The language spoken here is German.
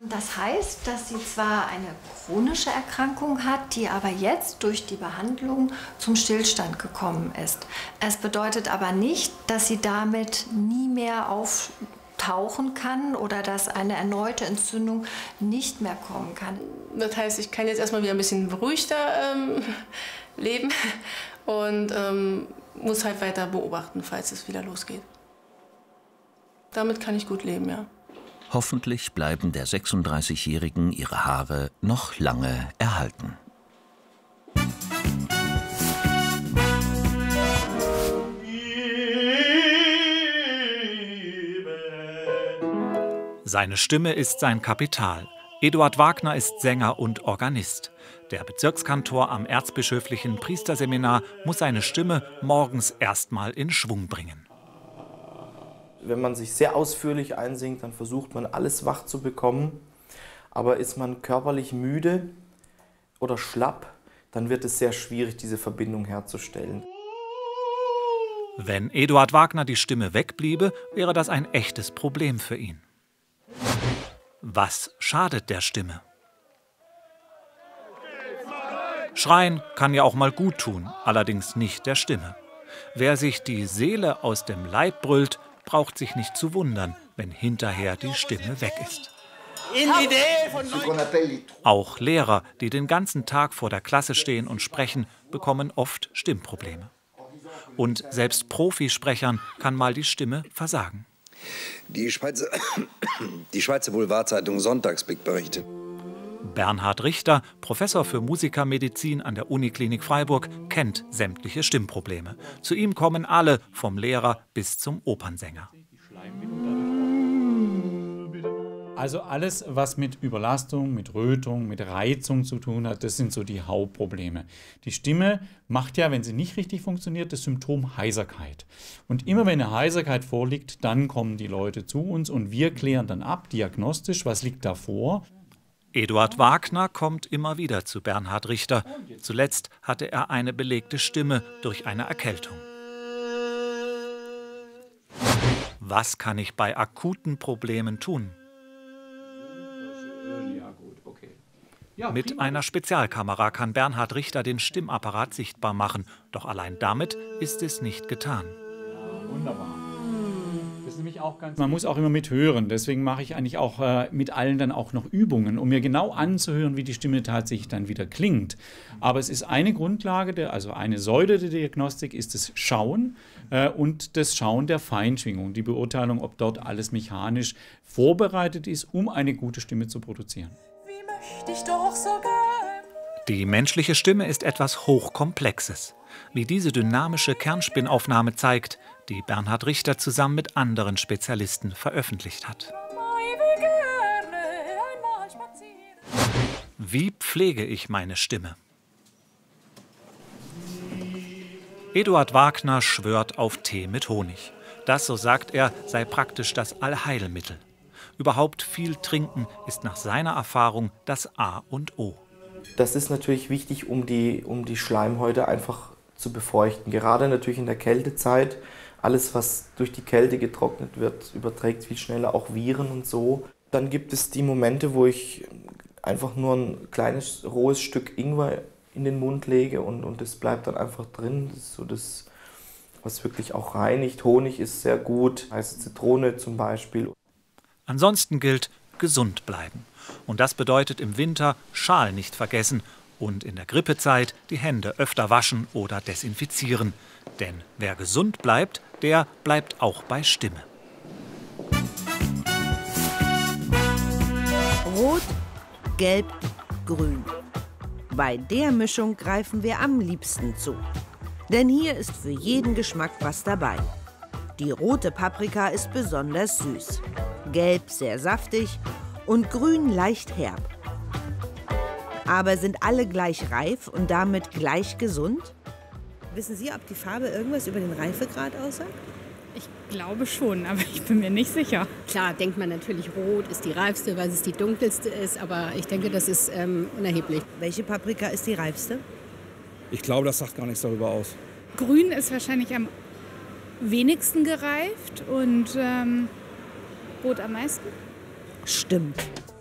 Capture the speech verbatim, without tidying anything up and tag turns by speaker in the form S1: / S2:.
S1: Das heißt, dass sie zwar eine chronische Erkrankung hat, die aber jetzt durch die Behandlung zum Stillstand gekommen ist. Es bedeutet aber nicht, dass sie damit nie mehr auftauchen kann oder dass eine erneute Entzündung nicht mehr kommen kann.
S2: Das heißt, ich kann jetzt erstmal wieder ein bisschen beruhigter ähm, leben und ähm, muss halt weiter beobachten, falls es wieder losgeht. Damit kann ich gut leben, ja.
S3: Hoffentlich bleiben der sechsunddreißigjährigen ihre Haare noch lange erhalten.
S4: Seine Stimme ist sein Kapital. Eduard Wagner ist Sänger und Organist. Der Bezirkskantor am Erzbischöflichen Priesterseminar muss seine Stimme morgens erstmal in Schwung bringen.
S5: Wenn man sich sehr ausführlich einsingt, dann versucht man alles wach zu bekommen. Aber ist man körperlich müde oder schlapp, dann wird es sehr schwierig, diese Verbindung herzustellen.
S4: Wenn Eduard Wagner die Stimme wegbliebe, wäre das ein echtes Problem für ihn. Was schadet der Stimme? Schreien kann ja auch mal gut tun, allerdings nicht der Stimme. Wer sich die Seele aus dem Leib brüllt, braucht sich nicht zu wundern, wenn hinterher die Stimme weg ist. Auch Lehrer, die den ganzen Tag vor der Klasse stehen und sprechen, bekommen oft Stimmprobleme. Und selbst Profisprechern kann mal die Stimme versagen.
S6: Die Schweizer, die Schweizer Boulevardzeitung Sonntagsblick berichtet.
S4: Bernhard Richter, Professor für Musikermedizin an der Uniklinik Freiburg, kennt sämtliche Stimmprobleme. Zu ihm kommen alle, vom Lehrer bis zum Opernsänger.
S7: Also alles, was mit Überlastung, mit Rötung, mit Reizung zu tun hat, das sind so die Hauptprobleme. Die Stimme macht ja, wenn sie nicht richtig funktioniert, das Symptom Heiserkeit. Und immer wenn eine Heiserkeit vorliegt, dann kommen die Leute zu uns und wir klären dann ab, diagnostisch, was liegt da vor.
S4: Eduard Wagner kommt immer wieder zu Bernhard Richter. Zuletzt hatte er eine belegte Stimme durch eine Erkältung. Was kann ich bei akuten Problemen tun? Mit einer Spezialkamera kann Bernhard Richter den Stimmapparat sichtbar machen. Doch allein damit ist es nicht getan.
S7: Ja, wunderbar. Das ist nämlich auch ganz Man muss auch immer mithören. Deswegen mache ich eigentlich auch äh, mit allen dann auch noch Übungen, um mir genau anzuhören, wie die Stimme tatsächlich dann wieder klingt. Aber es ist eine Grundlage, der, also eine Säule der Diagnostik ist das Schauen äh, und das Schauen der Feinschwingung. Die Beurteilung, ob dort alles mechanisch vorbereitet ist, um eine gute Stimme zu produzieren.
S4: Die menschliche Stimme ist etwas Hochkomplexes. Wie diese dynamische Kernspinnaufnahme zeigt, die Bernhard Richter zusammen mit anderen Spezialisten veröffentlicht hat. Wie pflege ich meine Stimme? Eduard Wagner schwört auf Tee mit Honig. Das, so sagt er, sei praktisch das Allheilmittel. Überhaupt viel trinken ist nach seiner Erfahrung das A und O.
S5: Das ist natürlich wichtig, um die, um die Schleimhäute einfach zu befeuchten. Gerade natürlich in der Kältezeit. Alles, was durch die Kälte getrocknet wird, überträgt viel schneller auch Viren und so. Dann gibt es die Momente, wo ich einfach nur ein kleines rohes Stück Ingwer in den Mund lege und, und das bleibt dann einfach drin. Das ist so das, was wirklich auch reinigt. Honig ist sehr gut, heiße Zitrone zum Beispiel.
S4: Ansonsten gilt, gesund bleiben. Und das bedeutet im Winter Schal nicht vergessen und in der Grippezeit die Hände öfter waschen oder desinfizieren. Denn wer gesund bleibt, der bleibt auch bei Stimme.
S8: Rot, Gelb, Grün. Bei der Mischung greifen wir am liebsten zu. Denn hier ist für jeden Geschmack was dabei. Die rote Paprika ist besonders süß, gelb sehr saftig und grün leicht herb. Aber sind alle gleich reif und damit gleich gesund? Wissen Sie, ob die Farbe irgendwas über den Reifegrad aussagt?
S9: Ich glaube schon, aber ich bin mir nicht sicher.
S10: Klar denkt man natürlich, rot ist die reifste, weil es die dunkelste ist, aber ich denke, das ist ähm, unerheblich.
S8: Welche Paprika ist die reifste?
S11: Ich glaube, das sagt gar nichts darüber aus.
S9: Grün ist wahrscheinlich am wenigsten gereift und ähm, rot am meisten.
S8: Stimmt.